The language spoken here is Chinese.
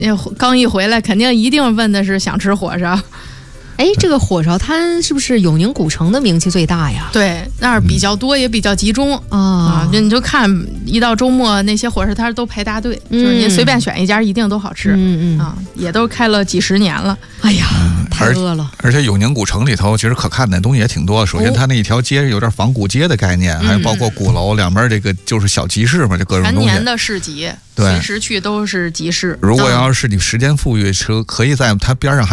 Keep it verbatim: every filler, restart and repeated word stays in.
刚一回来，肯定一定问的是想吃火烧。 哎，这个火烧摊是不是永宁古城的名气最大呀？ 对，那儿比较多，也比较集中啊。 啊，你就看一到周末，那些火烧摊都排大队，嗯、就是您随便选一家，一定都好吃。 嗯嗯啊，也都开了几十年了。 哎呀，太饿了。 而且永宁古城里头，其实可看的东西也挺多。首先，它那一条街有点仿古街的概念，哦、还有包括鼓楼两边这个就是小集市嘛，这各种东西。 全年的市集，随时去都是集市。 如果要是你时间富裕，是可以在它边上还。